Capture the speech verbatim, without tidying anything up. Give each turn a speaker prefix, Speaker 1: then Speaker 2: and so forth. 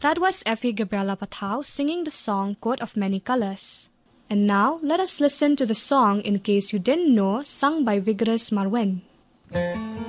Speaker 1: That was Effie Gabriela Patao singing the song Coat of Many Colors. And now, let us listen to the song In Case You Didn't Know, sung by Vigorous Marwen.